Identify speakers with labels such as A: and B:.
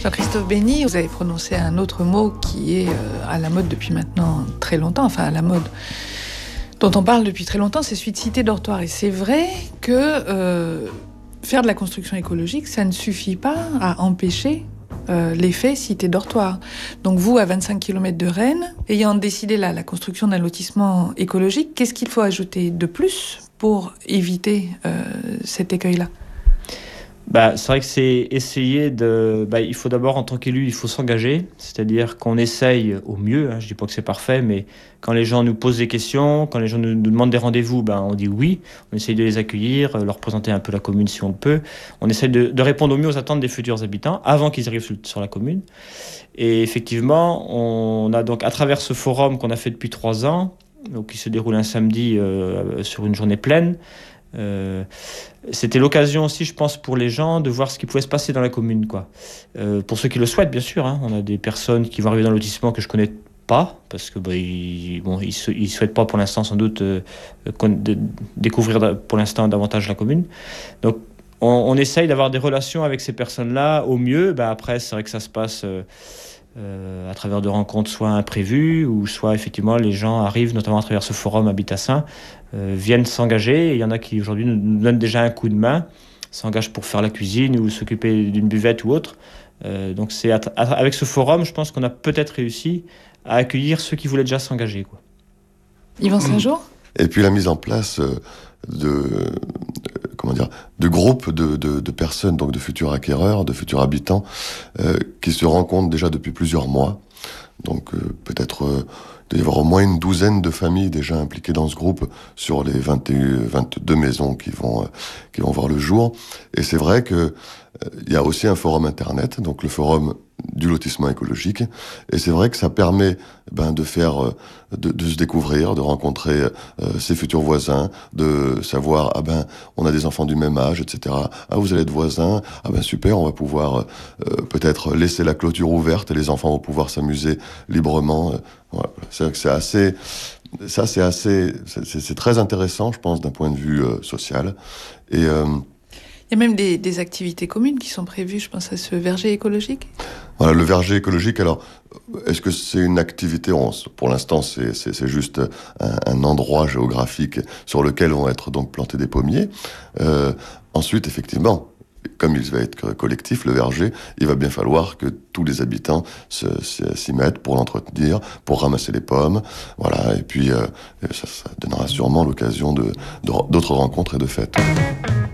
A: Jean-Christophe Bény, vous avez prononcé un autre mot qui est à la mode depuis maintenant très longtemps, enfin à la mode dont on parle depuis très longtemps, c'est celui de cité-dortoir. Et c'est vrai que faire de la construction écologique, ça ne suffit pas à empêcher l'effet cité-dortoir. Donc vous, à 25 km de Rennes, ayant décidé la construction d'un lotissement écologique, qu'est-ce qu'il faut ajouter de plus pour éviter cet écueil-là ?
B: C'est vrai que c'est essayer de... il faut d'abord, en tant qu'élu, il faut s'engager. C'est-à-dire qu'on essaye au mieux, je ne dis pas que c'est parfait, mais quand les gens nous posent des questions, quand les gens nous demandent des rendez-vous, on dit oui. On essaye de les accueillir, leur présenter un peu la commune si on le peut. On essaye de répondre au mieux aux attentes des futurs habitants avant qu'ils arrivent sur la commune. Et effectivement, on a donc, à travers ce forum qu'on a fait depuis 3 ans, donc qui se déroule un samedi sur une journée pleine, c'était l'occasion aussi, je pense, pour les gens de voir ce qui pouvait se passer dans la commune, quoi. Pour ceux qui le souhaitent, bien sûr, on a des personnes qui vont arriver dans le lotissement que je connais pas, parce que ils souhaitent pas pour l'instant sans doute découvrir pour l'instant davantage la commune. Donc on essaye d'avoir des relations avec ces personnes-là au mieux. Après, c'est vrai que ça se passe à travers de rencontres soit imprévues ou soit effectivement les gens arrivent, notamment à travers ce forum Habitat Sain, viennent s'engager. Et il y en a qui aujourd'hui nous donnent déjà un coup de main, s'engagent pour faire la cuisine ou s'occuper d'une buvette ou autre. Donc c'est avec ce forum, je pense qu'on a peut-être réussi à accueillir ceux qui voulaient déjà s'engager, quoi.
A: Yvan Saint-Jour ?
C: Et puis la mise en place de groupes de personnes, donc de futurs acquéreurs, de futurs habitants, qui se rencontrent déjà depuis plusieurs mois. Donc peut-être il doit y avoir au moins une douzaine de familles déjà impliquées dans ce groupe sur les 22 maisons qui vont voir le jour. Et c'est vrai que il y a aussi un forum internet, donc le forum du lotissement écologique. Et c'est vrai que ça permet de faire, de se découvrir, de rencontrer ses futurs voisins, de savoir, on a des enfants du même âge, etc. Ah, vous allez être voisins, super, on va pouvoir peut-être laisser la clôture ouverte et les enfants vont pouvoir s'amuser librement. Voilà. C'est vrai que c'est très intéressant, je pense, d'un point de vue social. Et
A: il y a même des activités communes qui sont prévues, je pense à ce verger écologique.
C: Voilà, le verger écologique, alors, est-ce que c'est une activité ? Pour l'instant, c'est juste un endroit géographique sur lequel vont être donc plantés des pommiers. Ensuite, effectivement, comme il va être collectif, le verger, il va bien falloir que tous les habitants s'y mettent pour l'entretenir, pour ramasser les pommes. Voilà, et puis ça donnera sûrement l'occasion d'autres rencontres et de fêtes.